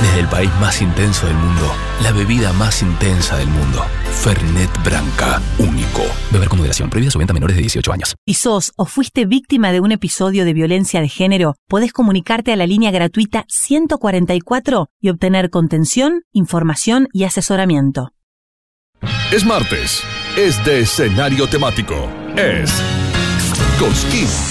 Desde el país más intenso del mundo, la bebida más intensa del mundo. Fernet Branca, único. Beber con moderación. Prohibida su venta a menores de 18 años. ¿Y sos o fuiste víctima de un episodio de violencia de género? Podés comunicarte a la línea gratuita 144 y obtener contención, información y asesoramiento. Es martes. Es de escenario temático. Es Cosquín